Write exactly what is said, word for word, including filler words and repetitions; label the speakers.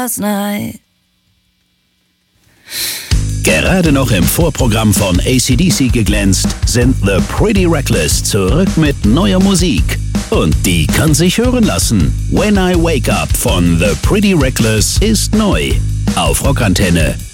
Speaker 1: last night.
Speaker 2: Gerade noch im Vorprogramm von A C D C geglänzt, sind The Pretty Reckless zurück mit neuer Musik. Und die kann sich hören lassen. When I Wake Up von The Pretty Reckless ist neu. Auf Rockantenne